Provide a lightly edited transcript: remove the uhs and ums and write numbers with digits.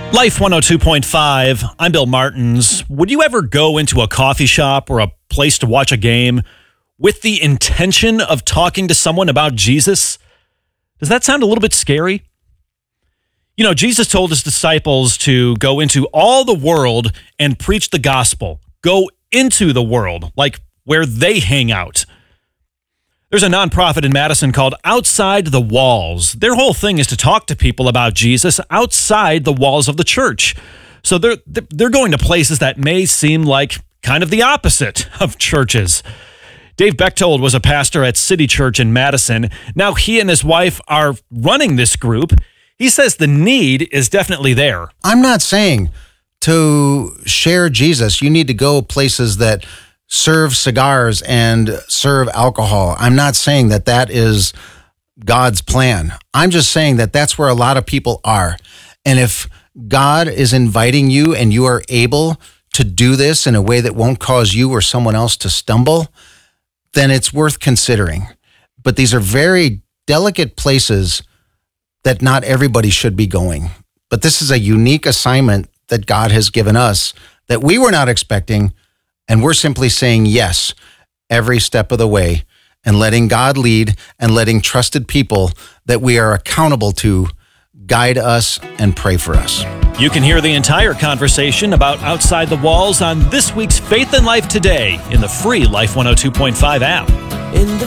Life 102.5, I'm Bill Martins. Would you ever go into a coffee shop or a place to watch a game with the intention of talking to someone about Jesus? Does that sound a little bit scary? You know, Jesus told his disciples to go into all the world and preach the gospel. Go into the world, like where they hang out. There's a nonprofit in Madison called Outside the Walls. Their whole thing is to talk to people about Jesus outside the walls of the church. So they're going to places that may seem like kind of the opposite of churches. Dave Bechtold was a pastor at City Church in Madison. Now he and his wife are running this group. He says the need is definitely there. I'm not saying to share Jesus, you need to go places that serve cigars and serve alcohol. I'm not saying that that is God's plan. I'm just saying that that's where a lot of people are. And if God is inviting you and you are able to do this in a way that won't cause you or someone else to stumble, then it's worth considering. But these are very delicate places that not everybody should be going. But this is a unique assignment that God has given us that we were not expecting. And we're simply saying yes every step of the way and letting God lead and letting trusted people that we are accountable to guide us and pray for us. You can hear the entire conversation about Outside the Walls on this week's Faith and Life Today in the free Life 102.5 app. In the